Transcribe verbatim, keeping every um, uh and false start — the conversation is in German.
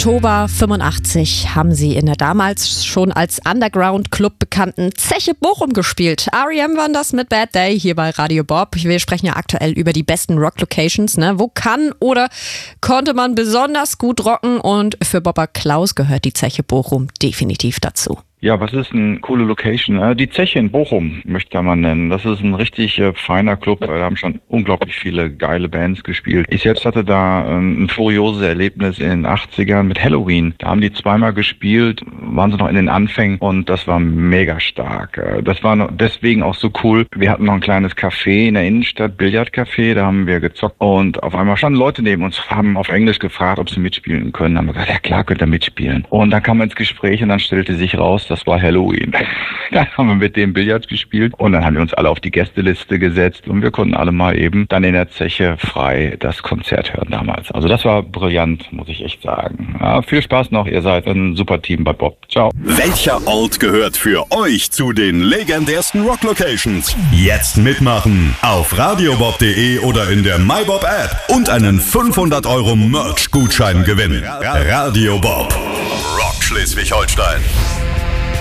Oktober fünfundachtzig haben sie in der damals schon als Underground-Club bekannten Zeche Bochum gespielt. R E M waren das mit Bad Day hier bei Radio Bob. Wir sprechen ja aktuell über die besten Rock-Locations. Ne? Wo kann oder konnte man besonders gut rocken? Und für Bobber Klaus gehört die Zeche Bochum definitiv dazu. Ja, was ist eine coole Location? Die Zeche in Bochum möchte man nennen. Das ist ein richtig äh, feiner Club. Da haben schon unglaublich viele geile Bands gespielt. Ich selbst hatte da äh, ein furioses Erlebnis in den achtzigern mit Halloween. Da haben die zweimal gespielt, waren sie noch in den Anfängen und das war mega stark. Das war deswegen auch so cool. Wir hatten noch ein kleines Café in der Innenstadt, Billardcafé, da haben wir gezockt und auf einmal standen Leute neben uns, haben auf Englisch gefragt, ob sie mitspielen können. Dann haben wir gesagt, ja klar, könnt ihr mitspielen. Und dann kam man ins Gespräch und dann stellte sich raus, das war Halloween. Dann haben wir mit dem Billard gespielt und dann haben wir uns alle auf die Gästeliste gesetzt und wir konnten alle mal eben dann in der Zeche frei das Konzert hören damals. Also das war brillant, muss ich echt sagen. Ja, viel Spaß noch, ihr seid ein super Team bei Bob. Ciao. Welcher Ort gehört für euch zu den legendärsten Rock-Locations? Jetzt mitmachen auf radiobob punkt de oder in der MyBob-App und einen fünfhundert Euro Merch-Gutschein gewinnen. Radio Bob, Rock Schleswig-Holstein.